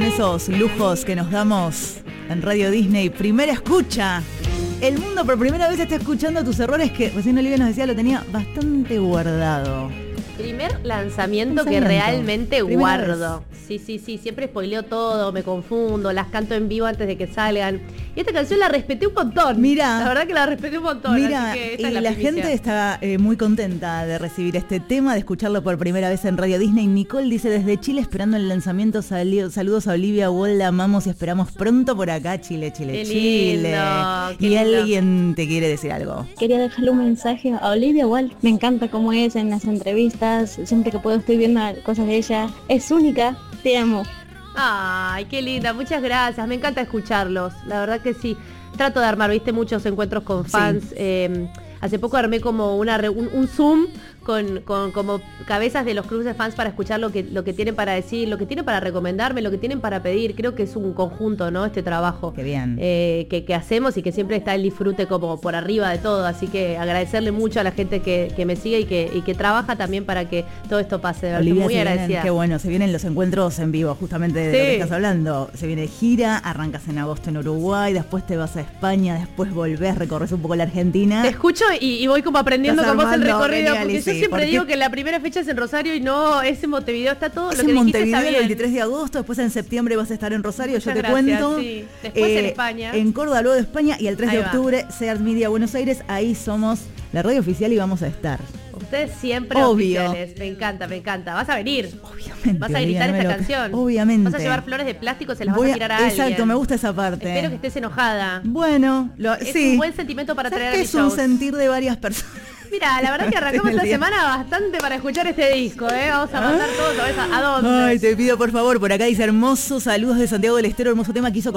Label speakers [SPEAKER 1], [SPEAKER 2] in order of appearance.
[SPEAKER 1] esos lujos que nos damos en Radio Disney. Primera escucha. El mundo por primera vez está escuchando tus errores, que recién Olivia nos decía lo tenía bastante guardado.
[SPEAKER 2] Primer lanzamiento que realmente guardo. Sí, siempre spoileo todo, me confundo, las canto en vivo antes de que salgan. Y esta canción la respeté un montón.
[SPEAKER 1] Mira,
[SPEAKER 2] la verdad que la respeté un montón.
[SPEAKER 1] Mira,
[SPEAKER 2] así que
[SPEAKER 1] y la gente está muy contenta de recibir este tema, de escucharlo por primera vez en Radio Disney. Nicole dice desde Chile esperando el lanzamiento. Saludos a Olivia Wold, amamos y esperamos pronto por acá. Chile.
[SPEAKER 2] Qué lindo,
[SPEAKER 1] y alguien te quiere decir algo.
[SPEAKER 3] Quería dejarle un mensaje a Olivia Wold. Me encanta cómo es en las entrevistas. Siempre que puedo estoy viendo cosas de ella. Es única. Te amo.
[SPEAKER 2] Ay, qué linda, muchas gracias. Me encanta escucharlos. La verdad que sí. Trato de armar, muchos encuentros con fans. Sí. Hace poco armé como un Zoom con como cabezas de los clubes de fans para escuchar lo que tienen para decir, lo que tienen para recomendarme, lo que tienen para pedir. Creo que es un conjunto, ¿no? Este trabajo.
[SPEAKER 1] Qué bien.
[SPEAKER 2] Que hacemos y que siempre está el disfrute como por arriba de todo. Así que agradecerle mucho a la gente que me sigue y que trabaja también para que todo esto pase.
[SPEAKER 1] Olivia,
[SPEAKER 2] muy agradecida.
[SPEAKER 1] Qué bueno, se vienen los encuentros en vivo, justamente de lo que estás hablando. Se viene gira, arrancas en agosto en Uruguay, después te vas a España, después volvés, recorres un poco la Argentina.
[SPEAKER 2] Te escucho y voy como aprendiendo cómo es el recorrido, porque yo siempre digo que la primera fecha es en Rosario y no es en Montevideo, está todo
[SPEAKER 1] es
[SPEAKER 2] lo que
[SPEAKER 1] en
[SPEAKER 2] dijiste
[SPEAKER 1] Montevideo
[SPEAKER 2] está bien.
[SPEAKER 1] El 23 de agosto, después en septiembre vas a estar en Rosario,
[SPEAKER 2] Muchas
[SPEAKER 1] yo te
[SPEAKER 2] gracias,
[SPEAKER 1] cuento.
[SPEAKER 2] Sí. Después en España.
[SPEAKER 1] En Córdoba, luego de España, y el 3
[SPEAKER 2] ahí
[SPEAKER 1] de octubre, Sears Media Buenos Aires, ahí somos la radio oficial y vamos a estar.
[SPEAKER 2] Ustedes siempre oficiales, me encanta. Vas a venir.
[SPEAKER 1] Obviamente.
[SPEAKER 2] Vas a gritar esta canción.
[SPEAKER 1] Obviamente.
[SPEAKER 2] Vas a llevar flores de plástico, se las vas a tirar a alguien.
[SPEAKER 1] Exacto, me gusta esa parte.
[SPEAKER 2] Espero que estés enojada.
[SPEAKER 1] Bueno,
[SPEAKER 2] es un buen sentimiento para traer a mis
[SPEAKER 1] shows. Es un sentir de varias personas.
[SPEAKER 2] Mira, la verdad que arrancamos esta semana bastante para escuchar este disco, Vamos a mandar todos a dónde.
[SPEAKER 1] Ay, te pido por favor, por acá dice hermoso, saludos de Santiago del Estero, hermoso tema que hizo